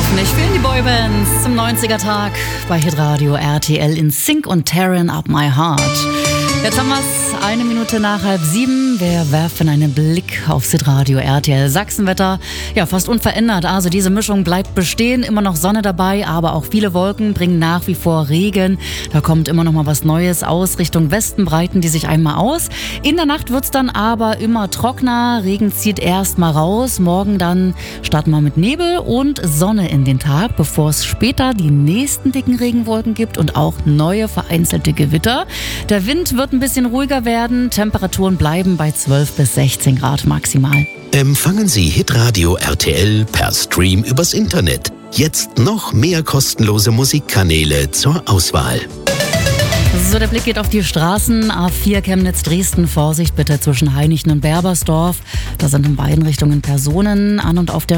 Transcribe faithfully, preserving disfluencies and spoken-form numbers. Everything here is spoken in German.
Nicht fehlen die Boybands zum neunziger-Tag bei Hitradio R T L in Sync und Tearing Up My Heart. Jetzt haben wir es, eine Minute nach halb sieben. Wir werfen einen Blick aufs Hitradio R T L. Sachsenwetter, ja, fast unverändert. Also diese Mischung bleibt bestehen, immer noch Sonne dabei, aber auch viele Wolken bringen nach wie vor Regen. Da kommt immer noch mal was Neues aus. Richtung Westen breiten die sich einmal aus. In der Nacht wird's dann aber immer trockener. Regen zieht erst mal raus. Morgen dann starten wir mit Nebel und Sonne in den Tag, bevor es später die nächsten dicken Regenwolken gibt und auch neue vereinzelte Gewitter. Der Wind wird ein bisschen ruhiger werden. Temperaturen bleiben bei zwölf bis sechzehn Grad maximal. Empfangen Sie Hitradio R T L per Stream übers Internet. Jetzt noch mehr kostenlose Musikkanäle zur Auswahl. So, der Blick geht auf die Straßen. A vier Chemnitz-Dresden. Vorsicht bitte zwischen Hainichen und Berbersdorf. Da sind in beiden Richtungen Personen an und auf der